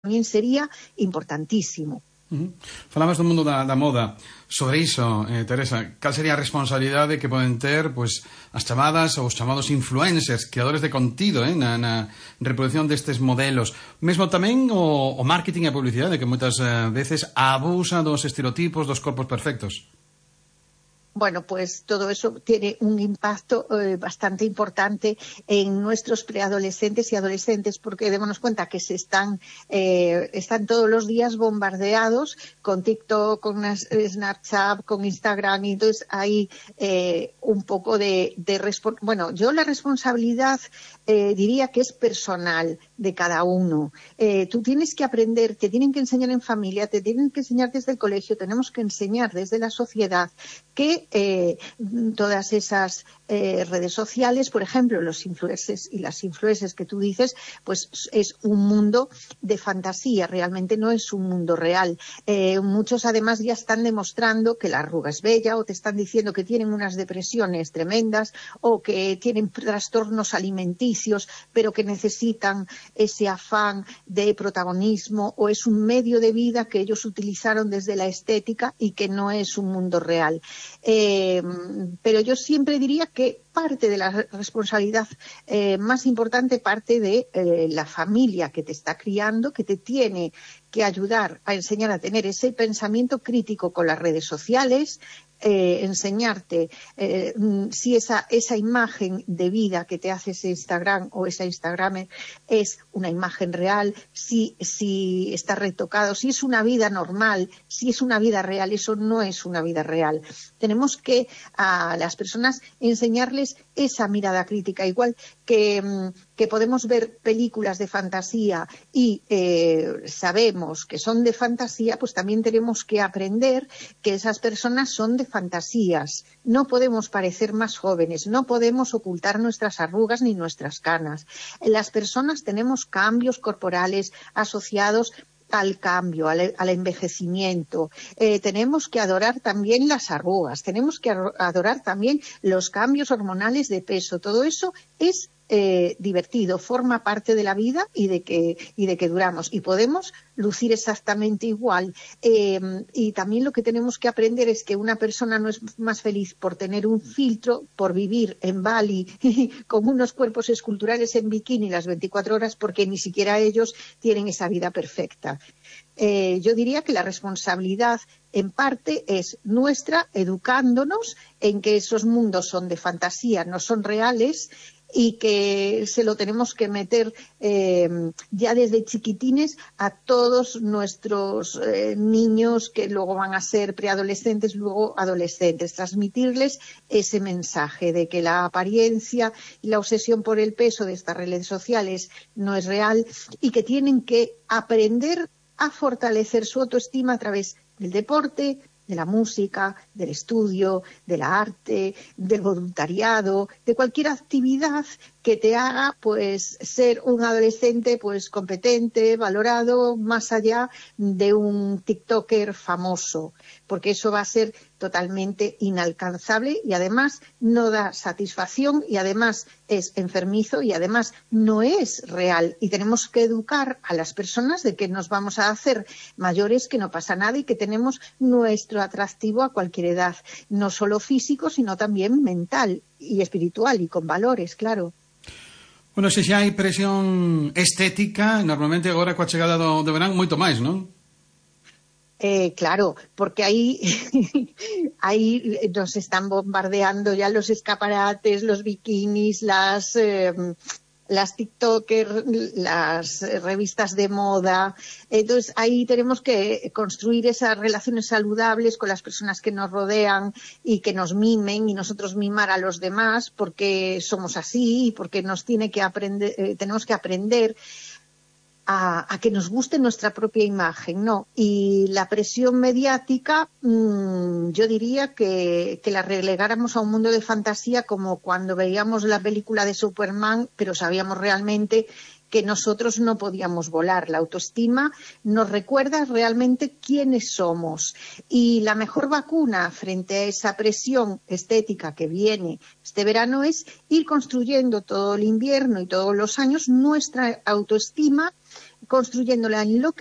tamén sería importantísimo. Falabas do mundo da moda. Sobre iso, Teresa, cal sería a responsabilidade que poden ter as chamadas ou os chamados influencers, creadores de contido na reproducción destes modelos? Mesmo tamén o marketing e a publicidade, que moitas veces abusa dos estereotipos dos corpos perfectos. Bueno, pues todo eso tiene un impacto bastante importante en nuestros preadolescentes y adolescentes, porque démonos cuenta que están todos los días bombardeados con TikTok, con Snapchat, con Instagram, y entonces hay un poco bueno, yo la responsabilidad diría que es personal de cada uno. Tú tienes que aprender, te tienen que enseñar en familia, te tienen que enseñar desde el colegio, tenemos que enseñar desde la sociedad que todas esas redes sociales, por ejemplo, los influencers y las influencers que tú dices, pues es un mundo de fantasía, realmente no es un mundo real. Muchos además ya están demostrando que la arruga es bella, o te están diciendo que tienen unas depresiones tremendas o que tienen trastornos alimenticios, pero que necesitan ese afán de protagonismo, o es un medio de vida que ellos utilizaron desde la estética y que no es un mundo real. Pero yo siempre diría que parte de la responsabilidad más importante parte de la familia que te está criando, que te tiene que ayudar a enseñar a tener ese pensamiento crítico con las redes sociales, enseñarte si esa imagen de vida que te hace ese Instagram o esa Instagramer es una imagen real, si está retocado, si es una vida normal, si es una vida real. Eso no es una vida real. Tenemos que a las personas enseñarles esa mirada crítica, igual que podemos ver películas de fantasía y sabemos que son de fantasía, pues también tenemos que aprender que esas personas son de fantasías. No podemos parecer más jóvenes, no podemos ocultar nuestras arrugas ni nuestras canas. Las personas tenemos cambios corporales asociados al cambio, al envejecimiento. Tenemos que adorar también las arrugas, tenemos que adorar también los cambios hormonales de peso. Todo eso es divertido, forma parte de la vida y de que duramos, y podemos lucir exactamente igual. Y también lo que tenemos que aprender es que una persona no es más feliz por tener un filtro, por vivir en Bali con unos cuerpos esculturales en bikini las 24 horas, porque ni siquiera ellos tienen esa vida perfecta. Yo diría que la responsabilidad en parte es nuestra, educándonos en que esos mundos son de fantasía, no son reales, y que se lo tenemos que meter ya desde chiquitines a todos nuestros niños que luego van a ser preadolescentes, luego adolescentes, transmitirles ese mensaje de que la apariencia y la obsesión por el peso de estas redes sociales no es real, y que tienen que aprender a fortalecer su autoestima a través del deporte, de la música, del estudio, del arte, del voluntariado, de cualquier actividad que te haga pues ser un adolescente pues competente, valorado, más allá de un TikToker famoso, porque eso va a ser totalmente inalcanzable y además no da satisfacción y además es enfermizo y además no es real, y tenemos que educar a las personas de que nos vamos a hacer mayores, que no pasa nada y que tenemos nuestro atractivo a cualquier edad, no solo físico sino también mental y espiritual y con valores, claro. Bueno, se xa hai presión estética, normalmente agora coa chegada do verán moito máis, non? Claro, porque ahí nos están bombardeando ya los escaparates, los bikinis, las TikTokers, las revistas de moda. Entonces ahí tenemos que construir esas relaciones saludables con las personas que nos rodean y que nos mimen, y nosotros mimar a los demás porque somos así y porque tenemos que aprender a que nos guste nuestra propia imagen, ¿no? Y la presión mediática, yo diría que la relegáramos a un mundo de fantasía, como cuando veíamos la película de Superman, pero sabíamos realmente que nosotros no podíamos volar. La autoestima nos recuerda realmente quiénes somos, y la mejor vacuna frente a esa presión estética que viene este verano es ir construyendo todo el invierno y todos los años nuestra autoestima construyéndola en lo